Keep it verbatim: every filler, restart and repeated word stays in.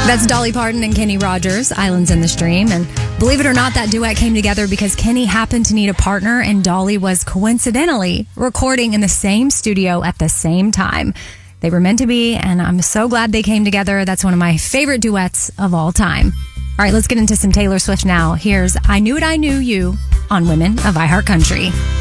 That's Dolly Parton and Kenny Rogers, Islands in the Stream. And believe it or not, that duet came together because Kenny happened to need a partner and Dolly was coincidentally recording in the same studio at the same time. They were meant to be, and I'm so glad they came together. That's one of my favorite duets of all time. All right, let's get into some Taylor Swift now. Here's I Knew It, I Knew You on Women of iHeartCountry.